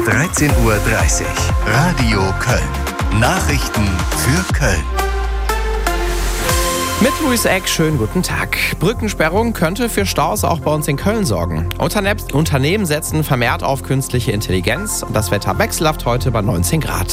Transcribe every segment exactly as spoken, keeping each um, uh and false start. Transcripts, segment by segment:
dreizehn Uhr dreißig. Radio Köln. Nachrichten für Köln. Mit Luis Eck, schönen guten Tag. Brückensperrung könnte für Staus auch bei uns in Köln sorgen. Unterne- Unternehmen setzen vermehrt auf künstliche Intelligenz und das Wetter wechselhaft heute bei neunzehn Grad.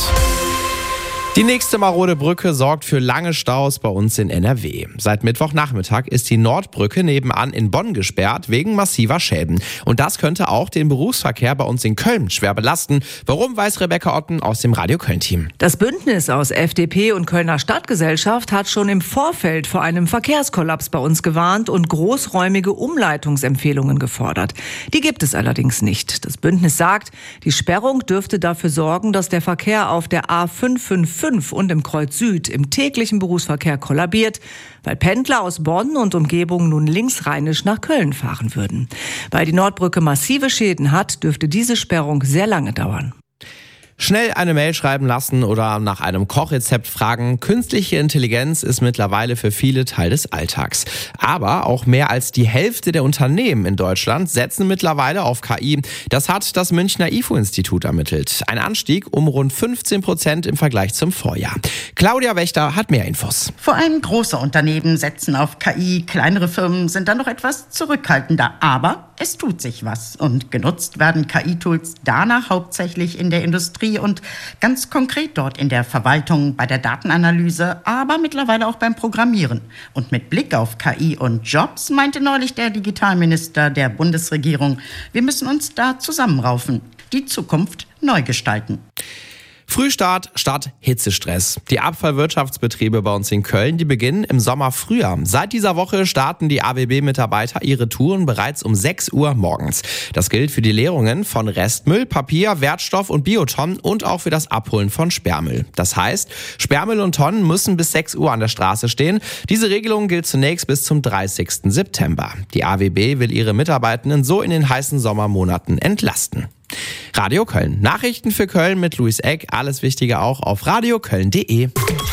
Die nächste marode Brücke sorgt für lange Staus bei uns in N R W. Seit Mittwochnachmittag ist die Nordbrücke nebenan in Bonn gesperrt wegen massiver Schäden. Und das könnte auch den Berufsverkehr bei uns in Köln schwer belasten. Warum, weiß Rebecca Otten aus dem Radio Köln-Team. Das Bündnis aus F D P und Kölner Stadtgesellschaft hat schon im Vorfeld vor einem Verkehrskollaps bei uns gewarnt und großräumige Umleitungsempfehlungen gefordert. Die gibt es allerdings nicht. Das Bündnis sagt, die Sperrung dürfte dafür sorgen, dass der Verkehr auf der A fünf fünf fünf und im Kreuz Süd im täglichen Berufsverkehr kollabiert, weil Pendler aus Bonn und Umgebung nun linksrheinisch nach Köln fahren würden. Weil die Nordbrücke massive Schäden hat, dürfte diese Sperrung sehr lange dauern. Schnell eine Mail schreiben lassen oder nach einem Kochrezept fragen. Künstliche Intelligenz ist mittlerweile für viele Teil des Alltags. Aber auch mehr als die Hälfte der Unternehmen in Deutschland setzen mittlerweile auf K I. Das hat das Münchner I F O-Institut ermittelt. Ein Anstieg um rund fünfzehn Prozent im Vergleich zum Vorjahr. Claudia Wächter hat mehr Infos. Vor allem große Unternehmen setzen auf K I. Kleinere Firmen sind dann noch etwas zurückhaltender. Aber es tut sich was. Und genutzt werden K I-Tools danach hauptsächlich in der Industrie und ganz konkret dort in der Verwaltung, bei der Datenanalyse, aber mittlerweile auch beim Programmieren. Und mit Blick auf K I und Jobs meinte neulich der Digitalminister der Bundesregierung, wir müssen uns da zusammenraufen, die Zukunft neu gestalten. Frühstart statt Hitzestress. Die Abfallwirtschaftsbetriebe bei uns in Köln, die beginnen im Sommer früher. Seit dieser Woche starten die A B B-Mitarbeiter ihre Touren bereits um sechs Uhr morgens. Das gilt für die Leerungen von Restmüll, Papier, Wertstoff und Biotonnen und auch für das Abholen von Sperrmüll. Das heißt, Sperrmüll und Tonnen müssen bis sechs Uhr an der Straße stehen. Diese Regelung gilt zunächst bis zum dreißigsten September. Die A W B will ihre Mitarbeitenden so in den heißen Sommermonaten entlasten. Radio Köln. Nachrichten für Köln mit Luis Eck. Alles Wichtige auch auf radioköln punkt de.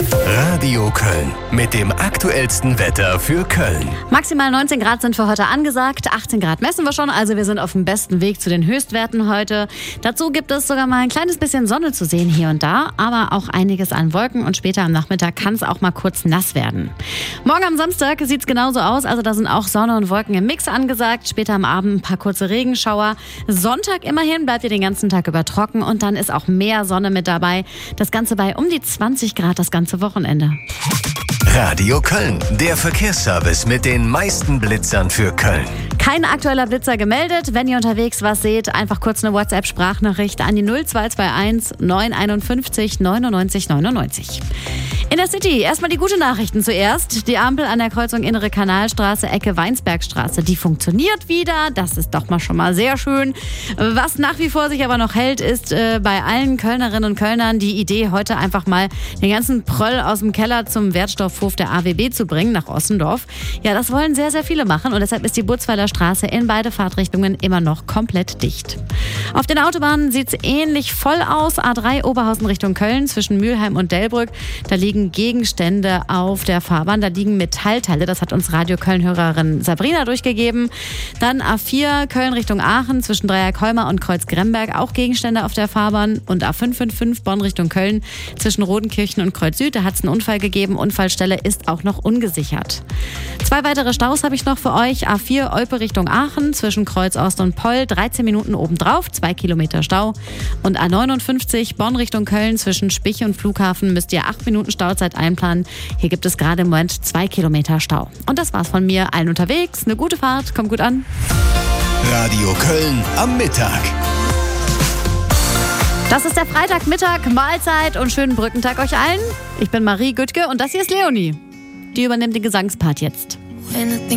Radio Köln mit dem aktuellsten Wetter für Köln. Maximal neunzehn Grad sind für heute angesagt. achtzehn Grad messen wir schon, also wir sind auf dem besten Weg zu den Höchstwerten heute. Dazu gibt es sogar mal ein kleines bisschen Sonne zu sehen hier und da, aber auch einiges an Wolken und später am Nachmittag kann es auch mal kurz nass werden. Morgen am Samstag sieht es genauso aus, also da sind auch Sonne und Wolken im Mix angesagt. Später am Abend ein paar kurze Regenschauer. Sonntag immerhin bleibt ihr den ganzen Tag über trocken und dann ist auch mehr Sonne mit dabei. Das Ganze bei um die zwanzig Grad das ganze Wochenende. Radio Köln, der Verkehrsservice mit den meisten Blitzern für Köln. Kein aktueller Blitzer gemeldet. Wenn ihr unterwegs was seht, einfach kurz eine WhatsApp-Sprachnachricht an die null zwei zwei eins neun fünf eins neunundneunzig neunundneunzig. In der City erstmal die guten Nachrichten zuerst. Die Ampel an der Kreuzung Innere Kanalstraße, Ecke Weinsbergstraße, die funktioniert wieder. Das ist doch mal schon mal sehr schön. Was nach wie vor sich aber noch hält, ist äh, bei allen Kölnerinnen und Kölnern die Idee, heute einfach mal den ganzen Pröll aus dem Keller zum Wertstoffhof der A W B zu bringen, nach Ossendorf. Ja, das wollen sehr, sehr viele machen und deshalb ist die Butzweiler Straße in beide Fahrtrichtungen immer noch komplett dicht. Auf den Autobahnen sieht es ähnlich voll aus. A drei Oberhausen Richtung Köln zwischen Mülheim und Delbrück. Da liegen Gegenstände auf der Fahrbahn. Da liegen Metallteile. Das hat uns Radio Köln-Hörerin Sabrina durchgegeben. Dann A vier Köln Richtung Aachen zwischen Dreieck-Holmer und Kreuz-Gremberg. Auch Gegenstände auf der Fahrbahn. Und A fünf fünf fünf Bonn Richtung Köln zwischen Rodenkirchen und Kreuz Süd. Da hat es einen Unfall gegeben. Unfallstelle ist auch noch ungesichert. Zwei weitere Staus habe ich noch für euch. A vier Olpe Richtung Aachen zwischen Kreuz Ost und Poll. dreizehn Minuten obendrauf. Zwei Kilometer Stau. Und A neunundfünfzig Bonn Richtung Köln zwischen Spich und Flughafen müsst ihr acht Minuten Stauzeit einplanen. Hier gibt es gerade im Moment zwei Kilometer Stau. Und das war's von mir. Allen unterwegs. Eine gute Fahrt. Kommt gut an. Radio Köln am Mittag. Das ist der Freitagmittag, Mahlzeit und schönen Brückentag euch allen. Ich bin Marie Güttke und das hier ist Leonie. Die übernimmt den Gesangspart jetzt.